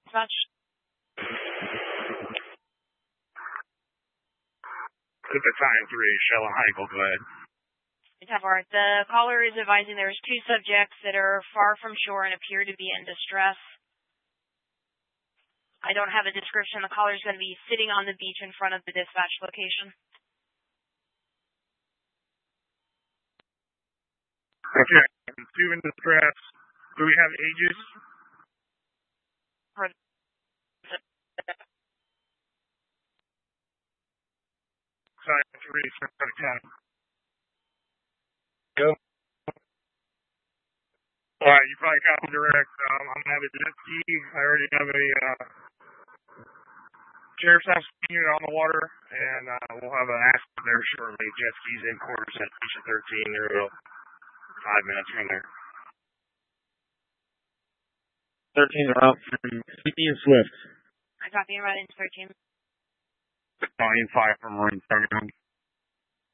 Dispatch. It's a time 3, Shell and Heichel, go ahead. Alright, the caller is advising there's 2 subjects that are far from shore and appear to be in distress. I don't have a description. The caller is going to be sitting on the beach in front of the dispatch location. Okay, 2 in distress. Do we have ages? Time 3, Sarasota County. Go. Alright, you probably copy direct. I'm going to have a jet ski. I already have a sheriff's house unit on the water, and we'll have an accident there shortly. Jet skis in quarters at Station 13. They're about 5 minutes from there. 13 are out from CP and Swift. I copy and right into 13. Volume 5 from Marine Target Home.